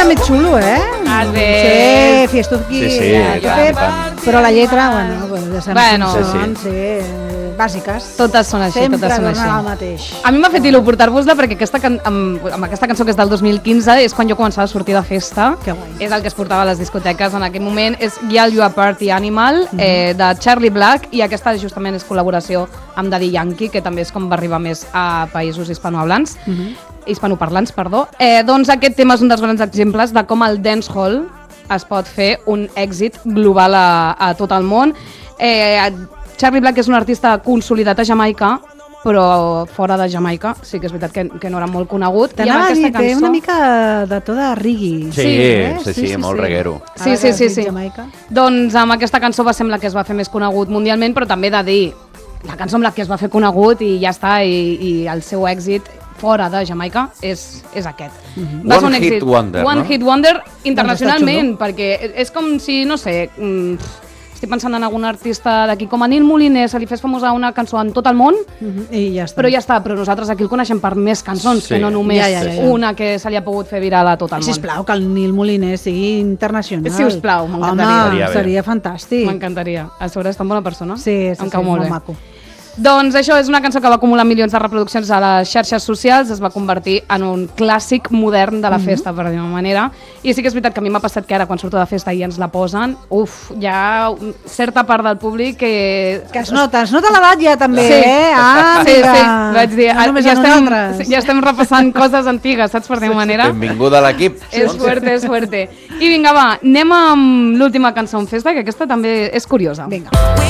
més xulo, Sí, fiestuki, però la lletra, ja sabem com són, bàsiques. Totes són així, totes són així. Sempre donen el mateix. A mi m'ha fet il·lu portar-vos-la perquè amb aquesta cançó que és del 2015 és quan jo començava a sortir de festa. Que guai. És el que es portava a les discoteques en aquell moment. És Girl You a Party Animal, de Charlie Black, i aquesta justament és col·laboració amb Daddy Yankee, que també és com va arribar més a països hispanoparlants, perdó. Doncs aquest tema és un dels grans exemples de com el dancehall es pot fer un èxit global a tot el món. Charlie Black és un artista consolidat a Jamaica, però fora de Jamaica sí que és veritat que no era molt conegut. T'anava a dir, té una mica de to de reggae. Sí, molt reguero. Sí. Doncs amb aquesta cançó va ser la que es va fer més conegut mundialment, però també he de dir, la cançó amb la que es va fer conegut i ja està, i el seu èxit fora de Jamaica és aquest. One Hit Wonder, no? One Hit Wonder internacionalment, perquè és com si, no sé, estic pensant en algun artista d'aquí, com a Nil Moliner, se li fes famosa una cançó en tot el món, i ja està. Però nosaltres aquí el coneixem per més cançons, que no només una que se li ha pogut fer viral a tot el món. Sisplau, que el Nil Moliner sigui internacional. Sisplau, m'encantaria. Home, seria fantàstic. M'encantaria. A sobre és tan bona persona. Sí, molt maco. Doncs això és una cançó que va acumular milions de reproduccions a les xarxes socials, es va convertir en un clàssic modern de la festa, per dir-ho manera, i sí que és veritat que a mi m'ha passat que ara, quan surto de festa i ens la posen, hi ha certa part del públic que... Que es nota l'edat ja també, Sí, vaig dir, ja estem repassant coses antigues, saps, per dir-ho manera? Benvinguda a l'equip. És fuerte. I vinga, va, anem amb l'última cançó en festa, que aquesta també és curiosa. Vinga.